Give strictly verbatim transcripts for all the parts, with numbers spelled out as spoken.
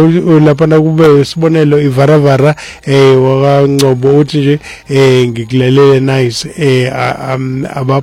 lapha na kube isibonelo ivaravara eh wakangcobo uthi nje eh ngikulalele nice eh aba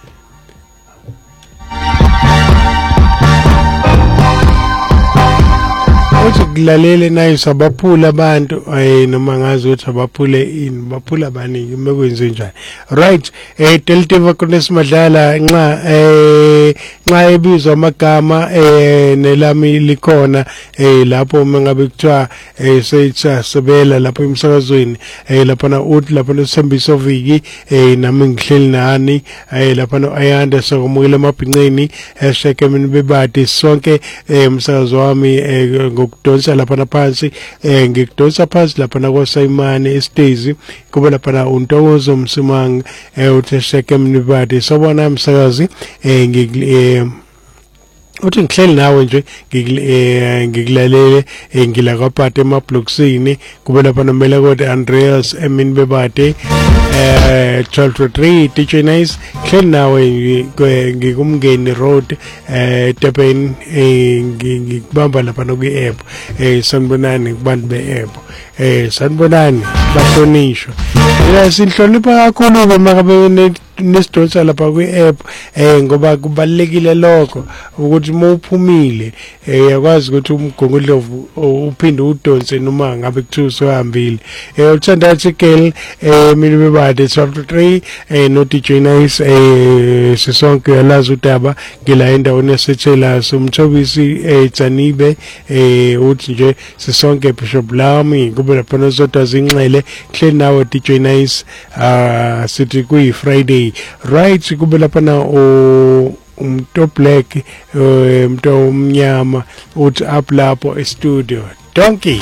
uthi kulalele nayo sabaphula abantu eh noma ngazi ukuthi abaphule ini baphula abaningi mekwenze njani right eh Deltiva kunesimidlala nxa eh nxa ebizwa amagama eh nelami likhona eh lapho mangabe kuthiwa eh seyicha sebela lapho emsakazweni eh lapha na uthi lapha noSembiso Viki eh nami ngihleli nani eh lapha no Ayanda sokumukela emabhinceni esheke mina bebade sonke eh umsakazo wami eh kudonsa lapha naphansi eh ngikudonsa phansi lapha na kwaSayimane estage kuba lapha na uNtokozo Msimang eh uthesheke mnibadi sobona umsakazi eh ngik uthi ngihleli nawe nje ngikulalele ngila kwaPate emablocksini kuba lapha nomela kodwa Andreas Emin bebade eh twelve to three D J Nice hleli nawe ngikumngeni road eh Durban ngikubamba lapha no kwi-app eh sanibonani kubantu be-app eh sanibonani bahlonishwa ila sinhlonipha kakhulu makabe nesidonsa lapha kwi-app eh ngoba kubalekile lokho ukuthi mawuphumile eh yakwazi ukuthi umgongondlovu uphinde udonse noma ngabe kuthiwa sohambile eh uthanda girl eh mina bebade twelve to three eh no D J Nice eh sisonke yalazi udaba ngila endaweni yasethela somthobisi eh Tsanibe eh uthi nje sisonke Bishop Lami kube lapha nozodwa zinxele hleli nawe D J Nice ah sithi kuyi Friday right kube lapha na o umto black umto umnyama uthi up lapho e studio donkey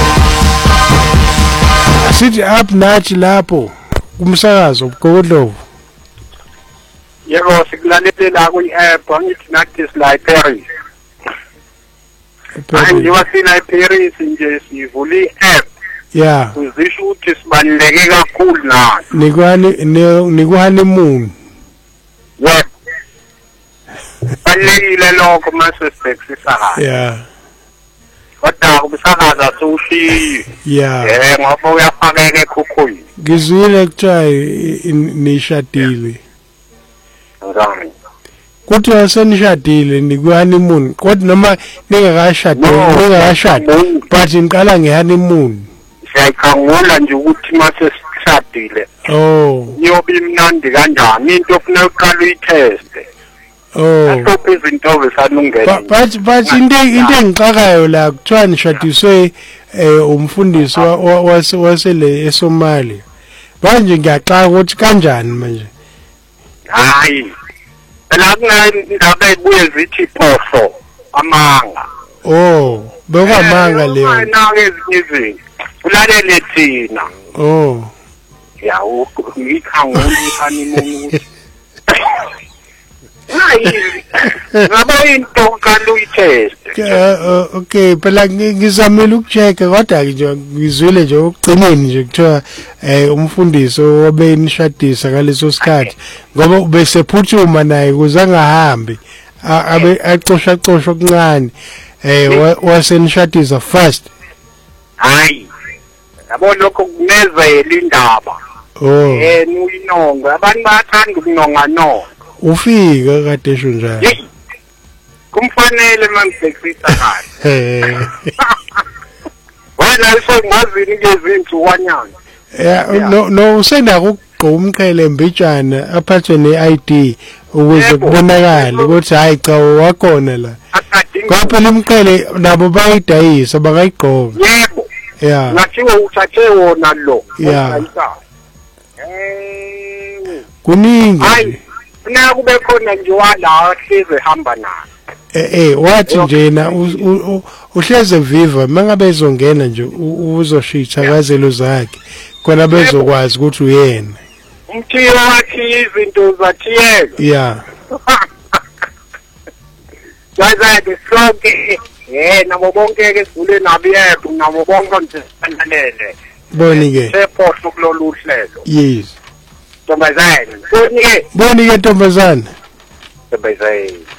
sithi up nathi lapho kumsakazo uGogodlovu yebo sikulalele la ku app angithi nathi library manje wasina Paris nje sivule app yeah uzisho ukuthi sibaluleke kakhulu nathi nikwani nikuhani moon yeah balekile lokho mase sexisakaza yeah kodwa kubisakaza sushiye yeah eh ngoba uyafakeke ekhukhwini ngizwile kuthiwa nishadile ngani kuthi asenishadile niku-honeymoon kodwa noma ningakashadi ningakashadi but niqala nge-honeymoon siyayikhangula nje ukuthi mase sishadile oh niyobe imnandi kanjani into ofuna uqala uyitheste oh asophe izinto besalungele but but into into engixakayo la kuthiwa nishadiswe eh umfundisi wasele eSomalia manje ngiyaxaka ukuthi kanjani manje hayi la kunandaba ebuye zithi phofo amanga oh bekwamanga leyo na ezinye izinto ulalele thina oh ya ngikhangula ihoneymoon hayi ngaba into kanti uyitest okay phela ngizamela ukuchecka kodwa nje ngizwile nje ukugcineni nje kuthiwa eh umfundisi obe nishadisa ngaleso sikhathi ngoba bese phuthuma naye kuze angahambi abe acosha cosha okuncane eh wasenishadisa first hayi yabo lokho kunezela indaba oh eh uyinonga abantu bayathanda ukunonga nonga ufika kade esho njalo kumfanele mangibhekisa kahle eh wena isongazini ngezinto wanyana yeah no no usenda ukugqa umqhele embijana aphathwe ne-I D ukuze kubonakale ukuthi hayi cha wakhona la ngoba lemqhele nabo bayidayisa bakayigqoka yebo yeah ngathiwa uthathe wona lo yeah eh kuningi na kube khona nje wala hleze hamba naye eh eh wathi nje na uhleze viva mangabe ezongena nje uzoshitha kazelo zakhe khona bezokwazi ukuthi uyena umthiyo wathi izinto zathiyeka yeah yazabe sonke eh nabo bonke ke sivule nabo yebo nabo bonke nje sanalele boni ke sephoso kulolu hlelo yes Tombazane boni ke boni ke Tombazane Tombazane